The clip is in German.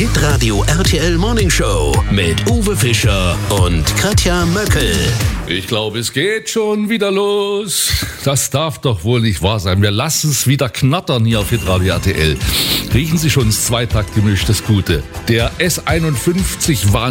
Hitradio RTL Morning Show mit Uwe Fischer und Katja Möckel. Ich glaube, es geht schon wieder los. Das darf doch wohl nicht wahr sein. Wir lassen es wieder knattern hier auf Hitradio RTL. Riechen Sie schon das Zweitaktgemisch, das Gute. Der S51 war